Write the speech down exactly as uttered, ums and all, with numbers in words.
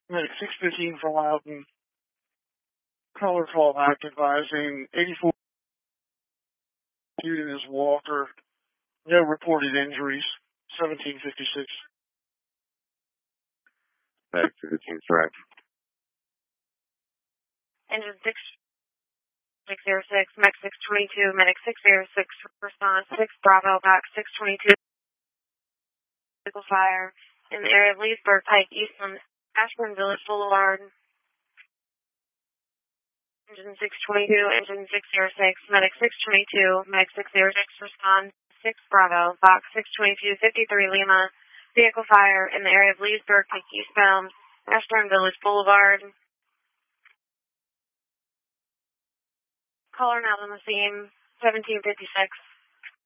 Medic six fifteen for Loudon. Color call act advising eighty-four unit is Walker. No reported injuries. seventeen fifty-six. Medic fifteen, correct. Engine six six zero six, Mech six twenty-two, Medic six zero six, response six Bravo, back six twenty-two. Vehicle fire in the area of Leesburg Pike, east from Ashburn Village Boulevard. Engine six twenty-two, Engine six zero six, Medic six twenty-two, Medic six zero six, respond six Bravo, Fox six twenty-two, fifty-three Lima. Vehicle fire in the area of Leesburg Pike, eastbound Ashburn Village Boulevard. Caller now on the scene, seventeen fifty-six.